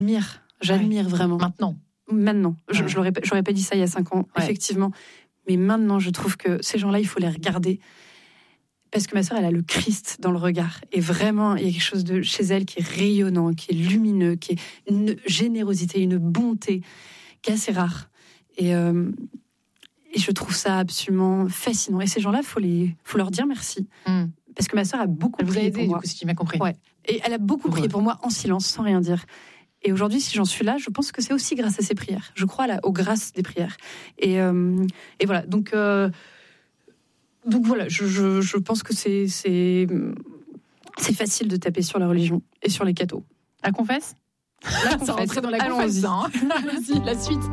J'admire vraiment. Maintenant. J'aurais pas dit ça il y a 5 ans, effectivement. Mais maintenant, je trouve que ces gens-là, il faut les regarder. Parce que ma sœur, elle a le Christ dans le regard. Et vraiment, il y a quelque chose de chez elle qui est rayonnant, qui est lumineux, qui est une générosité, une bonté qui est assez rare. Et je trouve ça absolument fascinant. Et ces gens-là, faut leur dire merci. Parce que ma sœur a beaucoup prié pour moi. Du coup, si tu m'as compris. Ouais. Et elle a beaucoup prié pour moi en silence, sans rien dire. Et aujourd'hui, si j'en suis là, je pense que c'est aussi grâce à ces prières. Je crois aux grâces des prières. Et voilà. Donc voilà, je pense que c'est facile de taper sur la religion et sur les cathos. La confesse ? La confesse. Rentrer dans la confesse. Allons-y, la suite.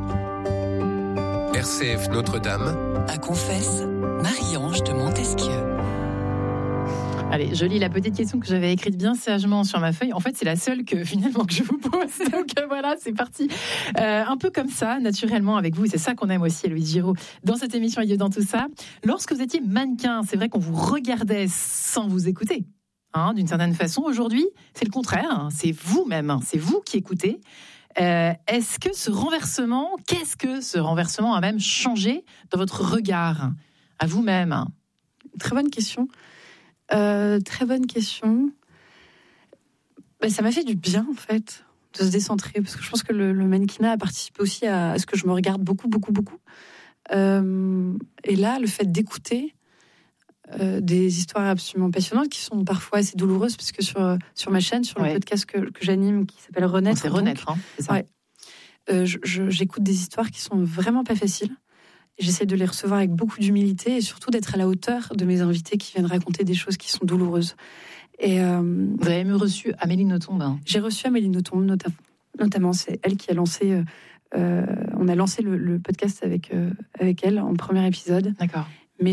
RCF Notre-Dame. À confesse, Marie-Ange de Montesquieu. Allez, je lis la petite question que j'avais écrite bien sagement sur ma feuille. En fait, c'est la seule que finalement que je vous pose. Donc voilà, c'est parti. Un peu comme ça, naturellement avec vous. C'est ça qu'on aime aussi, Héloïse Giraud, dans cette émission et dans tout ça. Lorsque vous étiez mannequin, c'est vrai qu'on vous regardait sans vous écouter. D'une certaine façon, aujourd'hui, c'est le contraire. C'est vous-même, c'est vous qui écoutez. Qu'est-ce que ce renversement a même changé dans votre regard à vous-même ? Très bonne question. Très bonne question. Ça m'a fait du bien, en fait, de se décentrer, parce que je pense que le mannequinat a participé aussi à ce que je me regarde beaucoup. Et là, le fait d'écouter des histoires absolument passionnantes, qui sont parfois assez douloureuses, parce que sur ma chaîne, sur le podcast que j'anime, qui s'appelle Renaître. C'est Renaître, c'est ça. J'écoute des histoires qui sont vraiment pas faciles. J'essaie de les recevoir avec beaucoup d'humilité et surtout d'être à la hauteur de mes invités qui viennent raconter des choses qui sont douloureuses. Et vous avez même reçu Amélie Nothomb. J'ai reçu Amélie Nothomb, notamment. C'est elle qui a lancé... on a lancé le podcast avec elle en premier épisode. D'accord. Mais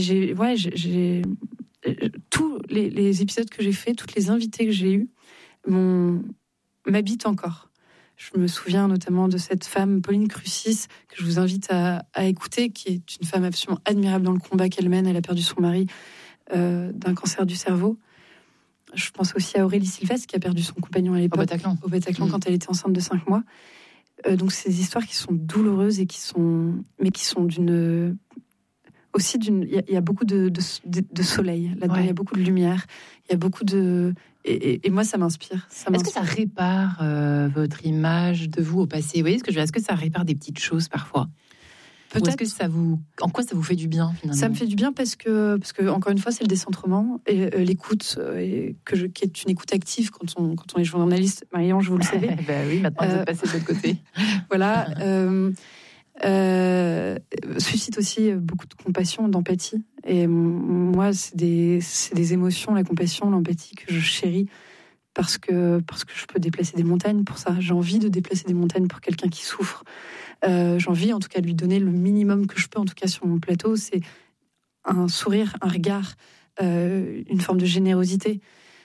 tous les épisodes que j'ai faits, toutes les invités que j'ai eus m'habitent encore. Je me souviens notamment de cette femme, Pauline Crucis, que je vous invite à écouter, qui est une femme absolument admirable dans le combat qu'elle mène. Elle a perdu son mari d'un cancer du cerveau. Je pense aussi à Aurélie Sylvestre, qui a perdu son compagnon à l'époque. Au Bataclan, quand elle était enceinte de 5 mois. Donc, c'est des histoires qui sont douloureuses et qui sont d'une... Aussi, il y a beaucoup de soleil là-dedans, il y a beaucoup de lumière, il y a beaucoup de... Et moi, ça m'inspire. Est-ce que ça répare votre image de vous au passé ? Vous voyez ce que je veux dire ? Est-ce que ça répare des petites choses parfois ? Peut-être. Ou est-ce que en quoi ça vous fait du bien finalement ? Ça me fait du bien parce que encore une fois, c'est le décentrement et l'écoute, qui est une écoute active quand on est journaliste. Marie-Ange, vous le savez. Oui, maintenant vous êtes passé de l'autre côté. Voilà. Suscite aussi beaucoup de compassion, d'empathie. Et moi, c'est des émotions, la compassion, l'empathie que je chéris parce que je peux déplacer des montagnes pour ça. J'ai envie de déplacer des montagnes pour quelqu'un qui souffre. J'ai envie, en tout cas, de lui donner le minimum que je peux, en tout cas sur mon plateau. C'est un sourire, un regard, une forme de générosité.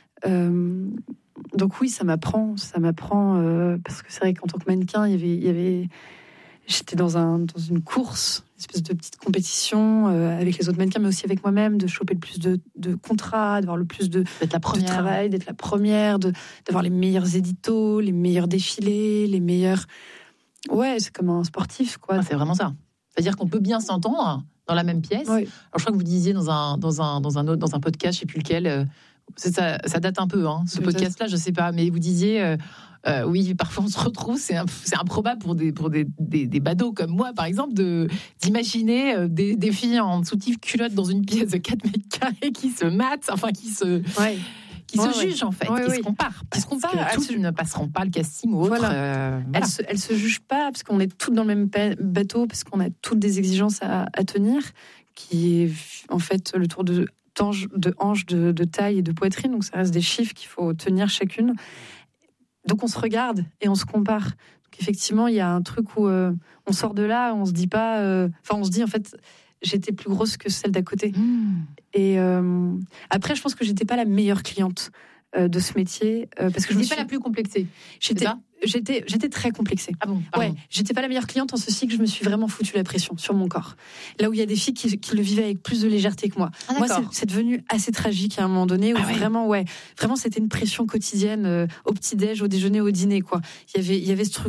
Donc oui, ça m'apprend, parce que c'est vrai qu'en tant que mannequin, j'étais dans une course, une espèce de petite compétition avec les autres mannequins, mais aussi avec moi-même, de choper le plus de contrats, d'avoir le plus de travail, d'être la première, d'avoir les meilleurs éditos, les meilleurs défilés, les meilleurs... Ouais, c'est comme un sportif, quoi. Ah, c'est vraiment ça. C'est-à-dire qu'on peut bien s'entendre dans la même pièce. Oui. Alors, je crois que vous disiez dans un podcast, je sais plus lequel, ça date un peu, ce podcast-là, je sais pas, mais vous disiez... oui, parfois on se retrouve, c'est improbable pour des badauds comme moi, par exemple, d'imaginer des filles en soutif culotte dans une pièce de 4 mètres carrés qui se matent, enfin qui se jugent en fait, qui se comparent. Parce que toutes ne passeront pas le casting ou autre. Voilà. Elles se jugent pas parce qu'on est toutes dans le même bateau, parce qu'on a toutes des exigences à tenir, qui est en fait le tour de hanches, de taille et de poitrine, donc ça reste des chiffres qu'il faut tenir chacune. Donc on se regarde et on se compare. Donc effectivement, il y a un truc où on sort de là, on se dit pas... on se dit en fait, j'étais plus grosse que celle d'à côté. Et après, je pense que j'étais pas la meilleure cliente. de ce métier parce que je n'étais me pas la plus complexée. J'étais très complexée. Ah bon, ouais, j'étais pas la meilleure cliente en ceci que je me suis vraiment foutu la pression sur mon corps. Là où il y a des filles qui le vivaient avec plus de légèreté que moi. Moi, c'est devenu assez tragique à un moment donné où vraiment c'était une pression quotidienne au petit-déj, au déjeuner, au dîner, quoi. Il y avait ce truc